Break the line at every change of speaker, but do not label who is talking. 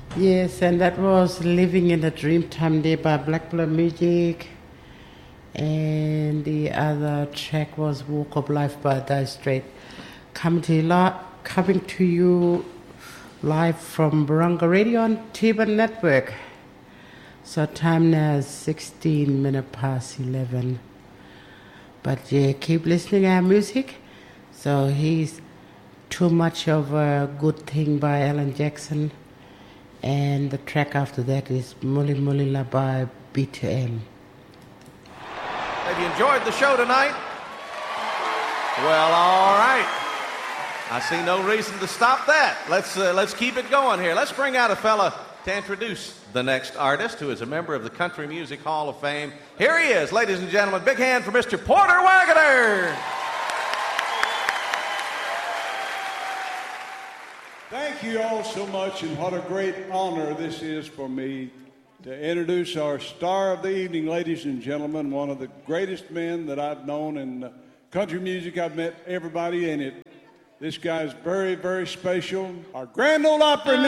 Yes, and that was Living in a Dreamtime Day by Black Blood Music. And the other track was Walk of Life by Dire Straits. Coming to you live from Barunga Radio on T-Ban Network. So time now is 16 minutes past 11. But yeah, keep listening to our music. So he's Too Much of a Good Thing by Alan Jackson. And the track after that is Muli Mulila by B2M.
Have you enjoyed the show tonight? Well, all right. I see no reason to stop that. Let's keep it going here. Let's bring out a fella to introduce the next artist, who is a member of the Country Music Hall of Fame. Here he is, ladies and gentlemen. Big hand for Mr. Porter Wagoner.
Thank you all so much, and what a great honor this is for me to introduce our star of the evening, ladies and gentlemen, one of the greatest men that I've known in country music. I've met everybody in it. This guy's very, very special. Our Grand Ole Opry